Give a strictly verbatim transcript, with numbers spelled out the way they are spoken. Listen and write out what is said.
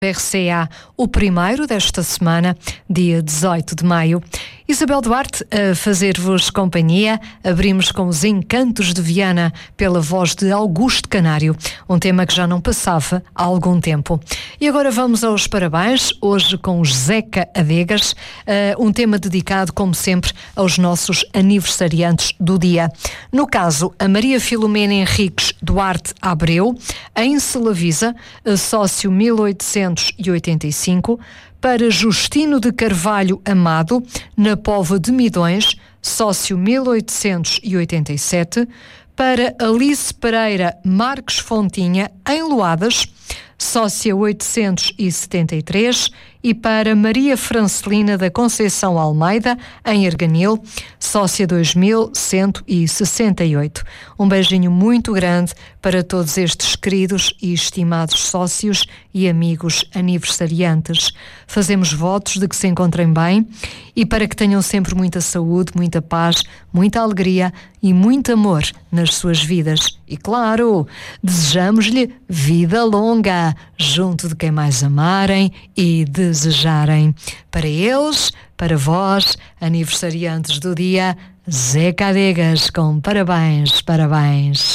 R C A, o primeiro desta semana, dia dezoito de maio. Isabel Duarte a fazer-vos companhia. Abrimos com os Encantos de Viana, pela voz de Augusto Canário, um tema que já não passava há algum tempo. E agora vamos aos parabéns, hoje com os Zeca Adegas, uh, um tema dedicado, como sempre, aos nossos aniversariantes do dia. No caso, a Maria Filomena Henriques Duarte Abreu, em Celavisa, sócio mil oitocentos e oitenta e cinco, para Justino de Carvalho Amado, na Póvoa de Midões, sócio mil oitocentos e oitenta e sete, para Alice Pereira Marques Fontinha, em Loadas, sócia oitocentos e setenta e três, e para Maria Francelina da Conceição Almeida, em Arganil, sócia dois mil cento e sessenta e oito. Um beijinho muito grande para todos estes queridos e estimados sócios e amigos aniversariantes. Fazemos votos de que se encontrem bem e para que tenham sempre muita saúde, muita paz, muita alegria e muito amor nas suas vidas. E claro, desejamos-lhe vida longa, junto de quem mais amarem e desejarem. Para eles, para vós, aniversariantes do dia, Zeca Adegas, com parabéns, parabéns.